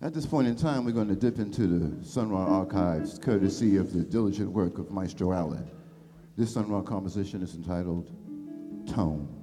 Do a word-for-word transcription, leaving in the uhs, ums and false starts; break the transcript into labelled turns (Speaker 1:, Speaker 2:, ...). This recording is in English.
Speaker 1: At this point in time, we're going to dip into the Sun Ra archives, courtesy of the diligent work of Maestro Allen. This Sun Ra composition is entitled Tone.